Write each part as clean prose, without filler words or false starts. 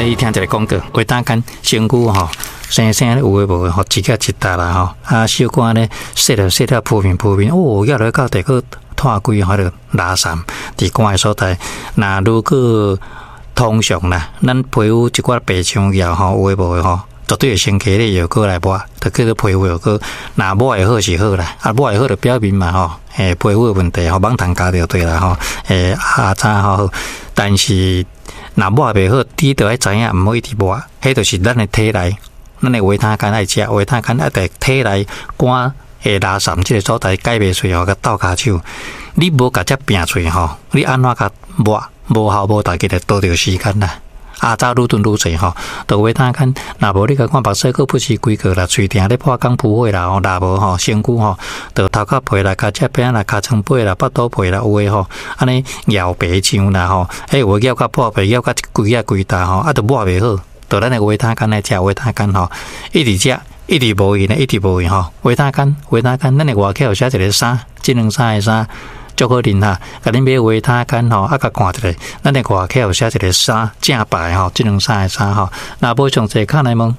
伊听一个广告，话打干身躯吼，生生咧有诶无诶吼，指甲一搭啦吼，啊小可咧洗了铺面，哦，要来到第个拖规吼着拉散，伫肝诶所在，那如果通常啦，咱皮肤一寡白墙药吼，有诶无诶吼。绝对会先起咧药膏来抹，就叫做皮肤药膏。那抹会好是好啦，啊抹会好就表明嘛吼，皮肤的问题吼，网通加着对啦吼，早好。但是那抹袂好，你着爱知影，毋好一直抹，迄就是咱的体内，咱的维他干爱食，维他干爱在体内肝会拉散即个所在解袂出吼，甲倒骹手，你无甲只拼出吼，你安怎甲抹无效无大，记得多着时间啦。早愈炖愈济吼，着维他干，若无你甲看目屎个不是规个啦，喙定咧破工浮血啦，吼，若无吼身躯吼，着头壳皮啦、脚趾边啦、尻川背啦、腹肚皮啦，有诶吼，安尼咬白像啦吼，有咬甲破皮，咬甲规大吼，着抹袂好，着咱诶维他干来食维他干吼，一直食。一直无用咧，一直无用吼。维他干，咱诶外口有写一个衫，智能衫诶衫。足好啉哈，甲恁买维他干吼，甲看一下，咱诶外口有写一个衫正牌吼，智能衫诶衫吼。若无详细看来问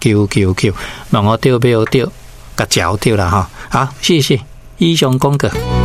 0800868999，0800868999，问我对买对，甲找对啦吼。好，谢谢以上广告。